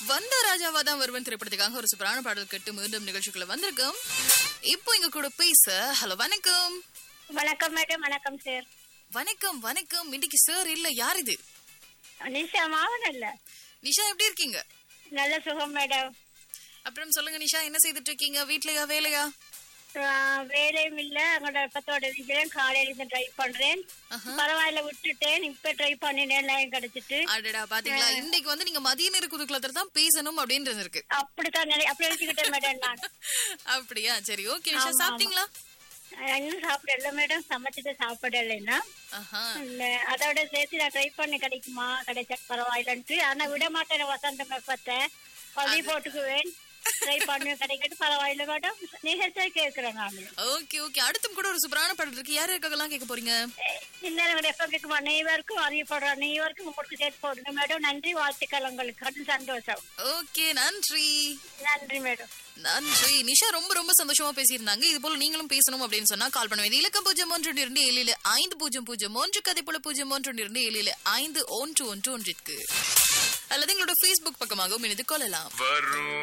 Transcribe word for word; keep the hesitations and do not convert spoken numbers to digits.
வந்த ராஜாவா தான் வருவன் திரைப்படத்துக்காக ஒரு சூப்பரான பாடல் கேட்டு மீண்டும் நிகழ்ச்சிக்குள்ள வந்திருக்கோம். இப்போ இங்க கூட பேச ஹலோ வணக்கம். வணக்கம் மேடம். வணக்கம் சார். வணக்கம் வணக்கம். இன்னைக்கு சார் இல்ல, யார் இது? நிஷா மாவன் இல்ல. நிஷா எப்படி இருக்கீங்க? நல்ல சுகம் மேடம். அப்புறம் சொல்லுங்க நிஷா, என்ன செய்துட்டு இருக்கீங்க? வீட்லயா வேலையா? வேலையும் இல்ல, அங்கோட பத்தோட இருக்கிறேன். காலையில இருந்து ட்ரை பண்றேன், பரவாயில்ல விட்டுட்டேன். இப்ப ட்ரை பண்ணினேன், லைன் கிடைச்சிட்டு. அடடா பாத்தீங்களா, இன்னைக்கு வந்து நீங்க மதிய நேர குதுக்குலத்துல தான் பேசணும் அப்படின்றது இருக்கு. அப்படித்தான் அப்படி நினைச்சுக்கிட்டேன் மேடம் நான். அப்படியா? சரி ஓகே நிஷா, சாப்பிட்டீங்களா? இன்னும் சாப்பிடல மேடம், சமைச்சிட்டு சாப்பிடலைன்னா அதோட சேர்த்து நான் ட்ரை பண்ணி கிடைக்குமா கிடைச்சா பரவாயில்லன்ட்டு. ஆனா விட மாட்டேன், வசந்த மெப்பத்தை பதிவு போட்டுக்குவேன். ட்ரை பண்ணி கிடைக்கிட்டு பரவாயில்ல மேடம், நிகழ்ச்சியா கேட்கிறேன் நானு. Okay okay. அடுத்தும் கூட ஒரு சூப்பரான பாடல் இருக்கு, யாரு இருக்கலாம் கேட்க போறீங்க? இன்னும் அனைவருக்கும் அறியப்படுற அனைவருக்கும் உங்களுக்கு சேர்த்து போடுங்க மேடம். நன்றி, வாழ்த்துக்கள் உங்களுக்கு. சந்தோஷம். ஓகே நன்றி. நன்றி மேடம். நன்றி நிஷா, ரொம்ப ரொம்ப சந்தோஷமா பேசியிருந்தாங்க. இது போல நீங்களும் பேசணும் அப்படின்னு சொன்னா கால் பண்ண வேண்டிய இலக்கம் பூஜ்ஜியம் ஒன்று இரண்டு ஏழு ஐந்து பூஜ்ஜியம் பூஜ்ஜியம் ஒன்று, கதை போல பூஜ்ஜியம் ஒன்று இரண்டு ஏழு ஐந்து ஒன்று ஒன்று ஒன்றிற்கு அல்லது எங்களோட Facebook பக்கமாகவும் இணைந்து கொள்ளலாம்.